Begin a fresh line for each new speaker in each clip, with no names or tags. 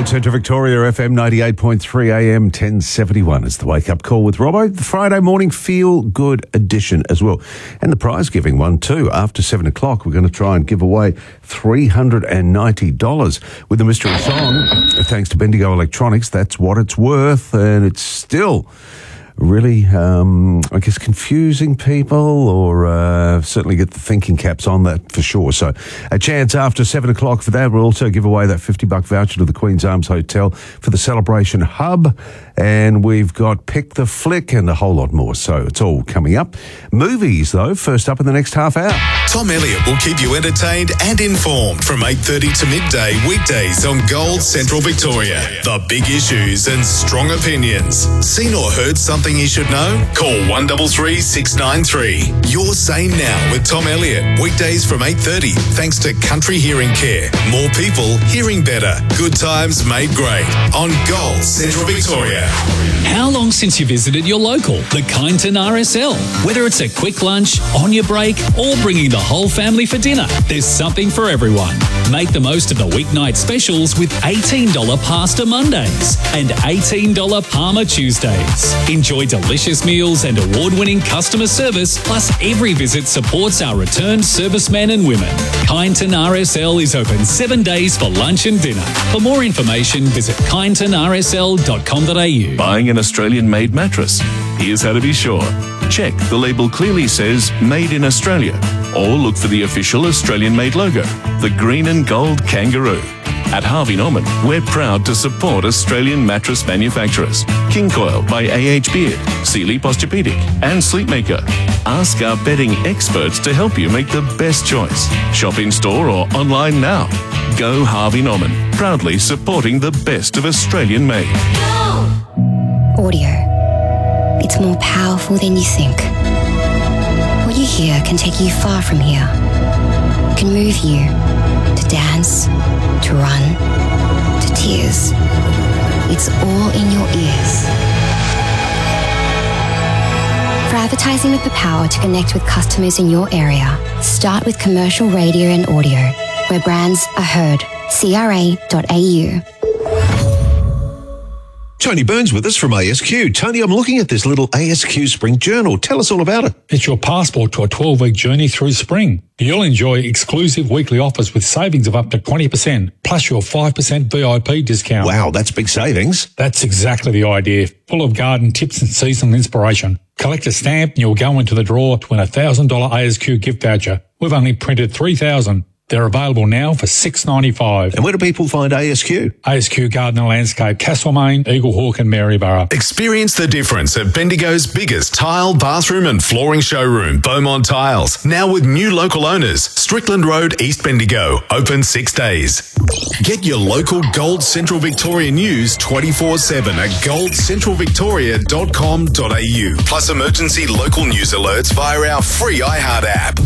Central Victoria, FM 98.3 AM 1071 is the wake-up call with Robbo. The Friday morning feel-good edition as well. And the prize-giving one too. After 7 o'clock, we're going to try and give away $390 with the mystery song. Thanks to Bendigo Electronics, that's what it's worth. And it's still really, I guess, confusing people or certainly get the thinking caps on that for sure. So a chance after 7 o'clock for that. We'll also give away that $50 voucher to the Queen's Arms Hotel for the Celebration Hub. And we've got Pick the Flick and a whole lot more. So it's all coming up. Movies, though, first up in the next half hour.
Tom Elliott will keep you entertained and informed from 8:30 to midday weekdays on Gold Central Victoria. The big issues and strong opinions. Seen or heard something you should know? Call 133 693. Your Say Now with Tom Elliott. Weekdays from 8:30 thanks to Country Hearing Care. More people hearing better. Good times made great on Gold Central Victoria.
How long since you visited your local, the Kyneton RSL? Whether it's a quick lunch, on your break, or bringing the whole family for dinner, there's something for everyone. Make the most of the weeknight specials with $18 Pasta Mondays and $18 Parma Tuesdays. Enjoy delicious meals and award-winning customer service, plus every visit supports our returned servicemen and women. Kyneton RSL is open 7 days for lunch and dinner. For more information, visit kynetonrsl.com.au.
Buying an Australian-made mattress? Here's how to be sure. Check the label clearly says Made in Australia, or look for the official Australian-made logo, the green and gold kangaroo. At Harvey Norman, we're proud to support Australian mattress manufacturers. King Coil by AH Beard, Sealy Posturepedic and Sleepmaker. Ask our bedding experts to help you make the best choice. Shop in-store or online now. Go Harvey Norman, proudly supporting the best of Australian-made.
Audio. It's more powerful than you think. What you hear can take you far from here. It can move you to dance, to run, to tears. It's all in your ears. For advertising with the power to connect with customers in your area, start with commercial radio and audio, where brands are heard. CRA.au.
Tony Burns with us from ASQ. Tony, I'm looking at this little ASQ Spring Journal. Tell us all about it.
It's your passport to a 12-week journey through spring. You'll enjoy exclusive weekly offers with savings of up to 20%, plus your 5% VIP discount.
Wow, that's big savings.
That's exactly the idea. Full of garden tips and seasonal inspiration. Collect a stamp and you'll go into the draw to win a $1,000 ASQ gift voucher. We've only printed 3,000. They're available now for $6.95.
And where do people find ASQ?
ASQ Garden and Landscape, Castlemaine, Eaglehawk and Maryborough.
Experience the difference at Bendigo's biggest tile, bathroom and flooring showroom, Beaumont Tiles. Now with new local owners, Strickland Road, East Bendigo. Open 6 days. Get your local Gold Central Victoria news 24/7 at goldcentralvictoria.com.au. Plus emergency local news alerts via our free iHeart app.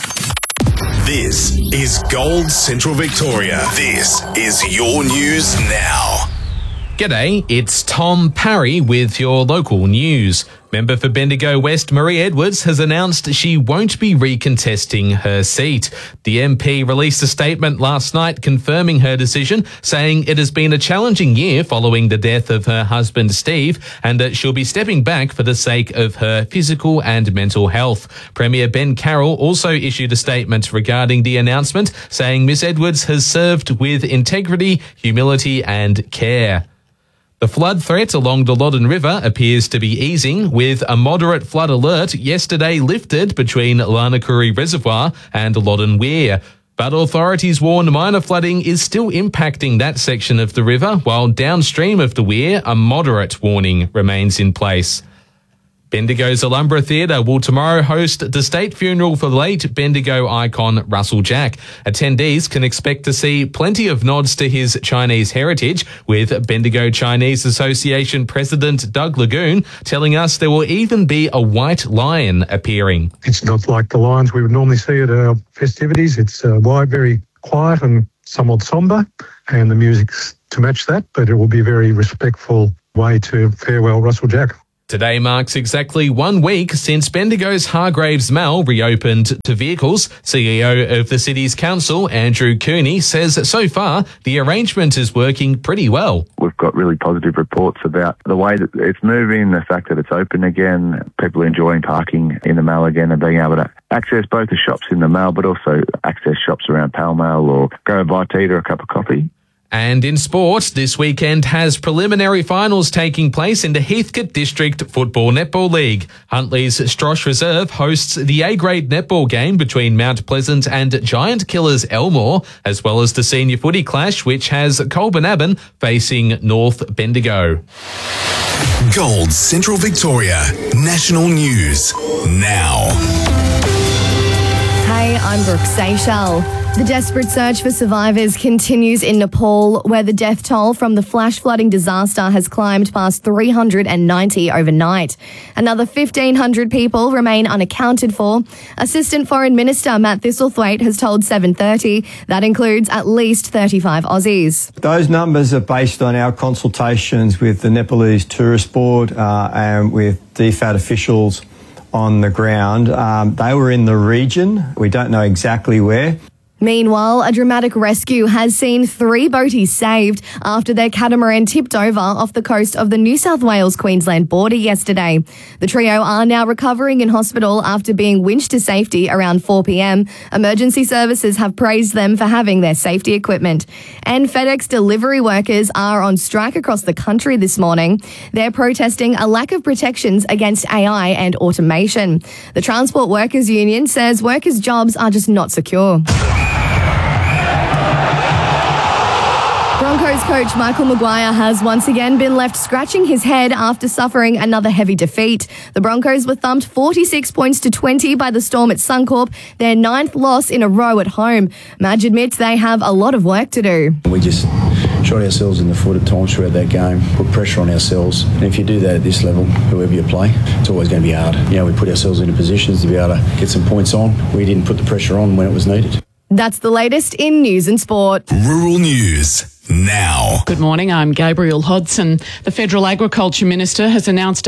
This is Gold Central Victoria. This is your news now.
G'day, it's Tom Parry with your local news. Member for Bendigo West, Marie Edwards, has announced she won't be recontesting her seat. The MP released a statement last night confirming her decision, saying it has been a challenging year following the death of her husband Steve, and that she'll be stepping back for the sake of her physical and mental health. Premier Ben Carroll also issued a statement regarding the announcement, saying Miss Edwards has served with integrity, humility and care. The flood threat along the Loddon River appears to be easing, with a moderate flood alert yesterday lifted between Larnakuri Reservoir and Loddon Weir. But authorities warn minor flooding is still impacting that section of the river, while downstream of the Weir, a moderate warning remains in place. Bendigo's Alhambra Theatre will tomorrow host the state funeral for late Bendigo icon Russell Jack. Attendees can expect to see plenty of nods to his Chinese heritage, with Bendigo Chinese Association President Doug Lagoon telling us there will even be a white lion appearing.
It's not like the lions we would normally see at our festivities. It's white, very quiet and somewhat sombre, and the music's to match that, but it will be a very respectful way to farewell Russell Jack.
Today marks exactly 1 week since Bendigo's Hargraves Mall reopened to vehicles. CEO of the city's council, Andrew Cooney, says so far the arrangement is working pretty well.
We've got really positive reports about the way that it's moving, the fact that it's open again, people enjoying parking in the mall again and being able to access both the shops in the mall but also access shops around Pall Mall or go buy tea or a cup of coffee.
And in sport, this weekend has preliminary finals taking place in the Heathcote District Football Netball League. Huntly's Strosh Reserve hosts the A-grade netball game between Mount Pleasant and Giant Killers Elmore, as well as the senior footy clash, which has Colbernabban facing North Bendigo.
Gold Central Victoria National News now.
Hey, I'm Brooke Seychelles. The desperate search for survivors continues in Nepal, where the death toll from the flash flooding disaster has climbed past 390 overnight. Another 1,500 people remain unaccounted for. Assistant Foreign Minister Matt Thistlethwaite has told 7:30 that includes at least 35 Aussies.
Those numbers are based on our consultations with the Nepalese Tourist Board and with DFAT officials on the ground. They were in the region. We don't know exactly where.
Meanwhile, a dramatic rescue has seen 3 boaties saved after their catamaran tipped over off the coast of the New South Wales-Queensland border yesterday. The trio are now recovering in hospital after being winched to safety around 4 p.m. Emergency services have praised them for having their safety equipment. And FedEx delivery workers are on strike across the country this morning. They're protesting a lack of protections against AI and automation. The Transport Workers Union says workers' jobs are just not secure. Broncos coach Michael Maguire has once again been left scratching his head after suffering another heavy defeat. The Broncos were thumped 46 points to 20 by the Storm at Suncorp, their 9th loss in a row at home. Madge admits they have a lot of work to do.
We just shot ourselves in the foot at times throughout that game, put pressure on ourselves. And if you do that at this level, whoever you play, it's always going to be hard. You know, we put ourselves into positions to be able to get some points on. We didn't put the pressure on when it was needed.
That's the latest in news and sport.
Rural News now.
Good morning, I'm Gabriel Hodson. The Federal Agriculture Minister has announced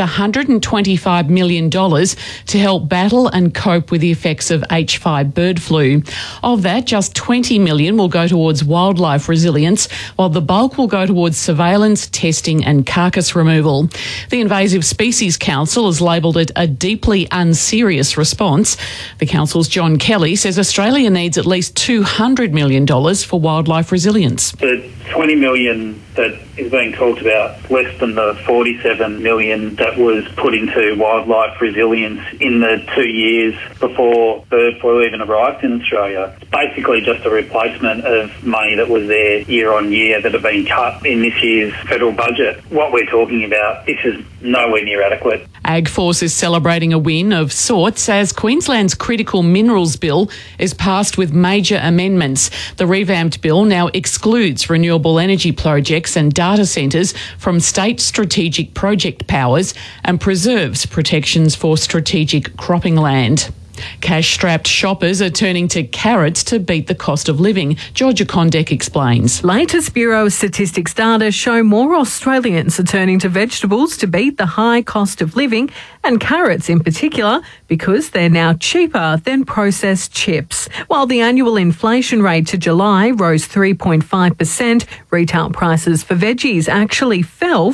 $125 million to help battle and cope with the effects of H5 bird flu. Of that, just $20 million will go towards wildlife resilience, while the bulk will go towards surveillance, testing and carcass removal. The Invasive Species Council has labelled it a deeply unserious response. The Council's John Kelly says Australia needs at least $200 million for wildlife resilience.
The $20 million that is being talked about, less than the $47 million that was put into wildlife resilience in the 2 years before bird flu even arrived in Australia. It's basically just a replacement of money that was there year on year that have been cut in this year's federal budget. What we're talking about, this is nowhere near adequate.
AgForce is celebrating a win of sorts as Queensland's Critical Minerals Bill is passed with major amendments. The revamped bill now excludes renewable energy projects and data centres from state strategic project powers and preserves protections for strategic cropping land. Cash-strapped shoppers are turning to carrots to beat the cost of living. Georgia Condek explains.
Latest Bureau of Statistics data show more Australians are turning to vegetables to beat the high cost of living, and carrots in particular, because they're now cheaper than processed chips. While the annual inflation rate to July rose 3.5%, retail prices for veggies actually fell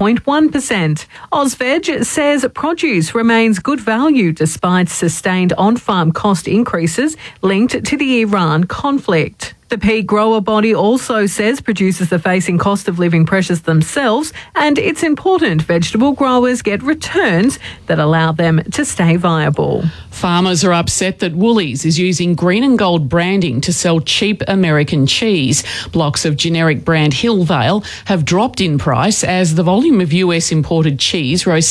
4.1%. Ozveg says produce remains good value despite sustained on-farm cost increases linked to the Iran conflict. The peak grower body also says producers are facing cost of living pressures themselves, and it's important vegetable growers get returns that allow them to stay viable.
Farmers are upset that Woolies is using green and gold branding to sell cheap American cheese. Blocks of generic brand Hillvale have dropped in price as the volume of US imported cheese rose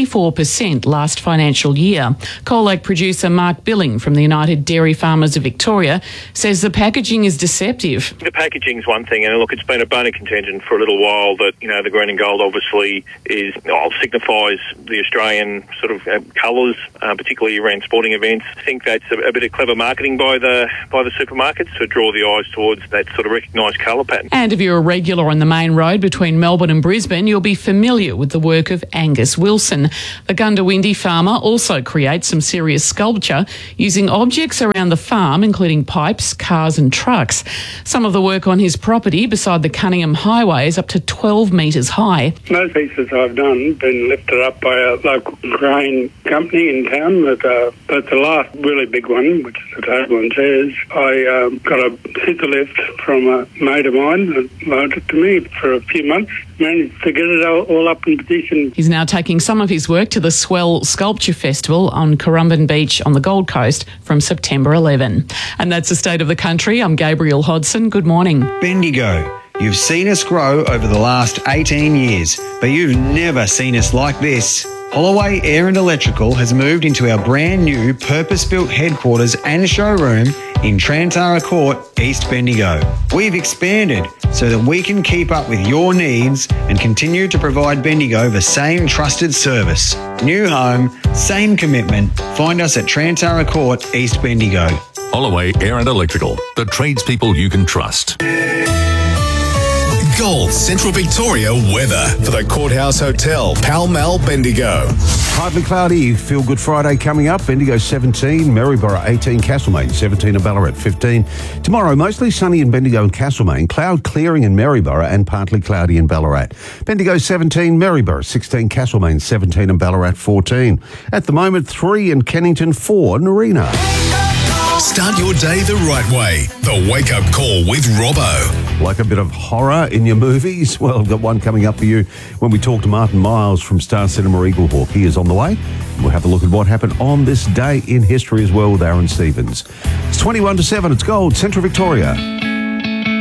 64% last financial year. Colac producer Mark Billing from the United Dairy Farmers of Victoria says the packaging is deceptive.
The packaging's one thing, and look, it's been a bone of contention for a little while that, the green and gold obviously signifies the Australian sort of colours, particularly around sporting events. I think that's a bit of clever marketing by the supermarkets to draw the eyes towards that sort of recognised colour pattern.
And if you're a regular on the main road between Melbourne and Brisbane, you'll be familiar with the work of Angus Wilson. The Gundawindi farmer also creates some serious sculpture using objects around the farm, including pipes, cars and trucks. Some of the work on his property beside the Cunningham Highway is up to 12 metres high.
Most pieces I've done been lifted up by a local crane company in town, but the last really big one, which is the table and chairs, I got a scissor lift from a mate of mine that loaned it to me for a few months. Managed to get it all up in position.
He's now taking some of his work to the Swell Sculpture Festival on Currumbin Beach on the Gold Coast from September 11. And that's the state of the country. I'm Gabrielle Hodson. Good morning.
Bendigo. You've seen us grow over the last 18 years, but you've never seen us like this. Holloway Air and Electrical has moved into our brand new purpose-built headquarters and showroom in Trantara Court, East Bendigo. We've expanded so that we can keep up with your needs and continue to provide Bendigo the same trusted service. New home, same commitment. Find us at Trantara Court, East Bendigo.
Holloway Air and Electrical, the tradespeople you can trust.
Gold Central Victoria weather for the Courthouse Hotel, Pall Mall, Bendigo.
Partly cloudy, Feel Good Friday coming up. Bendigo 17, Maryborough 18, Castlemaine 17 and Ballarat 15. Tomorrow, mostly sunny in Bendigo and Castlemaine, cloud clearing in Maryborough and partly cloudy in Ballarat. Bendigo 17, Maryborough 16, Castlemaine 17 and Ballarat 14. At the moment, 3 in Kennington, 4 Narina.
Start your day the right way. The Wake Up Call with Robbo.
Like a bit of horror in your movies? Well, I've got one coming up for you when we talk to Martin Miles from Star Cinema Eaglehawk. He is on the way. We'll have a look at what happened on this day in history as well with Aaron Stevens. It's 21 to 7. It's Gold, Central Victoria.